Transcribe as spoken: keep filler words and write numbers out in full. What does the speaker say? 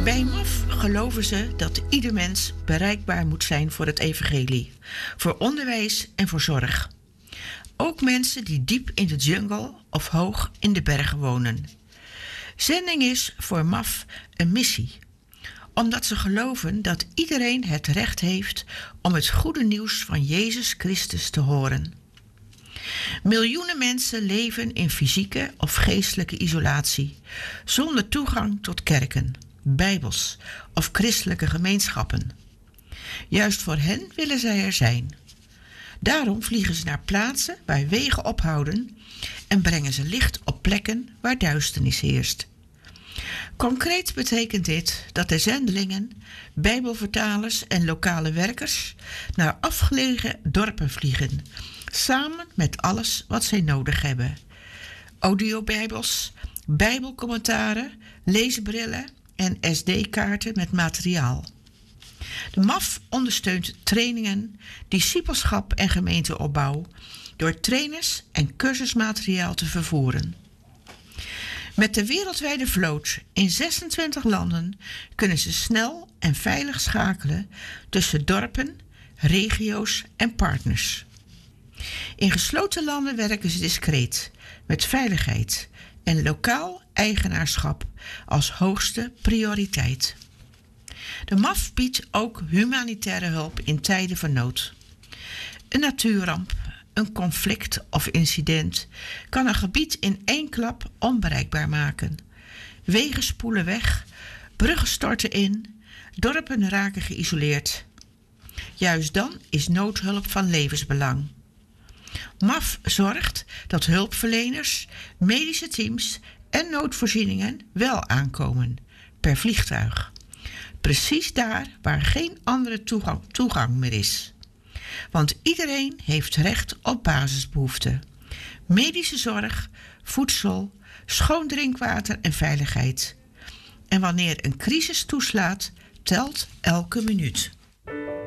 Bij M A F geloven ze dat ieder mens bereikbaar moet zijn voor het evangelie, voor onderwijs en voor zorg. Ook mensen die diep in de jungle of hoog in de bergen wonen. Zending is voor M A F een missie, omdat ze geloven dat iedereen het recht heeft om het goede nieuws van Jezus Christus te horen. Miljoenen mensen leven in fysieke of geestelijke isolatie, zonder toegang tot kerken, bijbels of christelijke gemeenschappen. Juist voor hen willen zij er zijn. Daarom vliegen ze naar plaatsen waar wegen ophouden en brengen ze licht op plekken waar duisternis heerst. Concreet betekent dit dat de zendelingen, bijbelvertalers en lokale werkers naar afgelegen dorpen vliegen, samen met alles wat zij nodig hebben. Audiobijbels, bijbelcommentaren, leesbrillen en S D-kaarten met materiaal. De M A F ondersteunt trainingen, discipelschap en gemeenteopbouw door trainers en cursusmateriaal te vervoeren. Met de wereldwijde vloot in zesentwintig landen kunnen ze snel en veilig schakelen tussen dorpen, regio's en partners. In gesloten landen werken ze discreet, met veiligheid en lokaal eigenaarschap als hoogste prioriteit. De M A F biedt ook humanitaire hulp in tijden van nood. Een natuurramp, een conflict of incident kan een gebied in één klap onbereikbaar maken. Wegen spoelen weg, bruggen storten in, dorpen raken geïsoleerd. Juist dan is noodhulp van levensbelang. M A F zorgt dat hulpverleners, medische teams en noodvoorzieningen wel aankomen, per vliegtuig. Precies daar waar geen andere toegang, toegang meer is. Want iedereen heeft recht op basisbehoeften. Medische zorg, voedsel, schoon drinkwater en veiligheid. En wanneer een crisis toeslaat, telt elke minuut.